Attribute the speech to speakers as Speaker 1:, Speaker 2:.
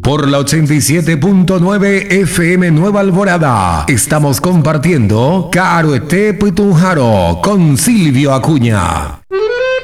Speaker 1: Por la 87.9 FM Nueva Alvorada. Estamos compartiendo Caruete Putunjaro con Silvio Acuña.